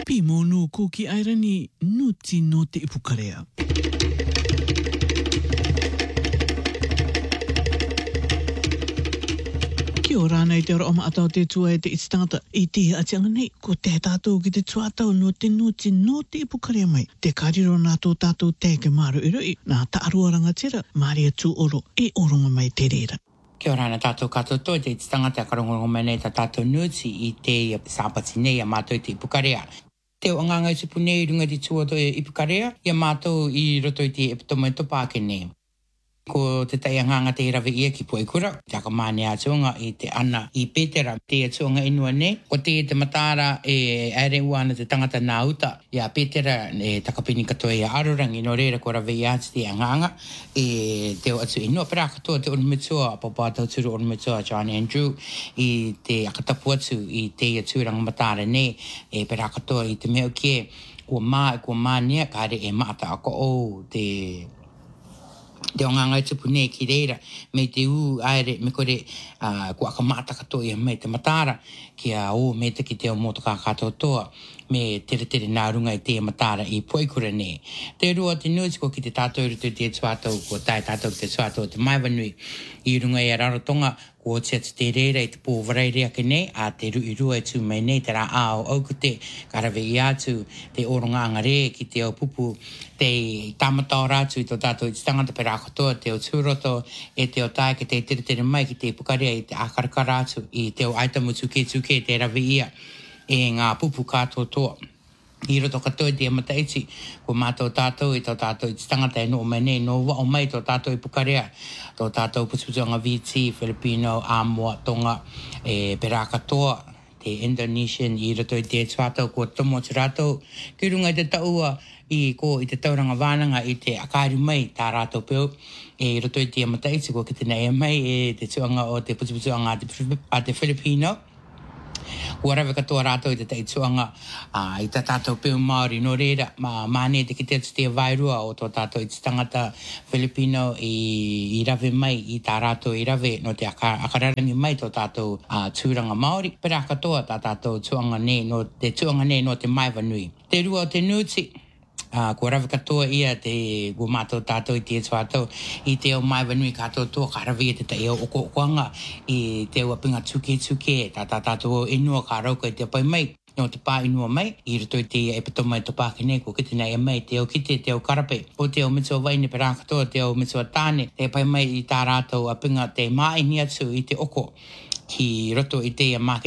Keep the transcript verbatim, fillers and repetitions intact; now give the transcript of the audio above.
Pi monu ko ki airani nuti no te ipukarea. Ki o rāna i te ora oma atau te tua e te itstangata i te atianga nei ko te tātou ki te tuatau no te nuti no te ipukarea mai. Te kariro nā tō tātou te ke maru i roi nā taarua rangatira Maria tu oro e oronga mai te reira. Kia ora na tātou katoa toi te tangata karongorongo mai nei tā tātou nuti i te sāpati nei a mātou te ipukarea. Te o nganga i sipu nei runga di tua toi ipukarea, ia mātou i roto i te epitoma i topāke nei. Ko te tai nganga te rawe ia ki Poikura, taka mane a tuonga i te ana i Petera, te tuonga inua nei. Ko te te matara e aere uana te tangata nā uta, ia Petera e takapini katoa i a arorangi no reira ko rawe ia te nganga, e te o atu inua pera katoa te onumitua, papa tau turu onumitua John Andrew, i te akatapu atu i te aturanga matara nei, e pera katoa i te meo kie, kua mā e kua mā nia, kare e maata ako o te... Te o nganga i tupu nei ki reira, me te u aere, me kore uh, kua ka mata katoa ia me te matara, ki a o me te ki te o motoka katoa toa, me tere tere nā runga i te matara i Poikura nei. Te rua te nuti ko ki te tātou i rutu te tuatau, ko tai tātou ki te tuatau te maiwanui, i runga i a rarotonga, ko te atu te reira i te pōwarai rea ke nei, a te rui rua i tū mai nei, te rā ao au ko te karawe i atu, te oronga anga re, ki te o pupu, te tamatau rātu i tō tātou i te tangata pera katoa, te o tūroto, e te o tae ki te tere tere mai, ki te pukarea i te akaraka rātu, i te o aitamu tuke tuke, te rawe ia, e ngā pupu kātoa toa. I roto katoa te amataiti, ko mātou tātou i tō tātou i te tangata e no mai nei, no wao mai tō tātou i pukarea, tō tātou putuputuanga V T, Filipino, Amoa, Tonga, e pera katoa, te Indonesian, i roto i te tuatau, ko tomo te rātou, ki runga i te taua, i ko i te tauranga wānanga i te akaru mai tā rātou peo, e roto i te amataiti, ko ki te nei mai, e te tuanga o te putuputuanga a te Filipino, Ua rawe katoa rātou i te teituanga uh, i tā tātou pēu Māori no reira, ma māne te ki te atu te wairua o tō tātou i te tangata Filipino i, i rawe mai i tā rātou i rawe no te akararangi mai tō tātou uh, tūranga Māori. Pera katoa tā tātou tuanga ne no te tuanga ne no te maiwanui. Te rua o te nuti, Uh, ko rawe katoa ia te ko mātou tātou i te tuatau i te o maiwanui katoa toa ka rawe i te te eo oko okoanga i te o apinga tuke tuke tā tā tātou inua ka rauka i te pai mai no te pā inua mai i roto i te epitoma i topa kene ko kite nei e mai te o kite te o karape o te o mitua waine pera katoa te o mitua tāne te pai mai i tā rātou apinga te māini atu i te oko ki roto i te a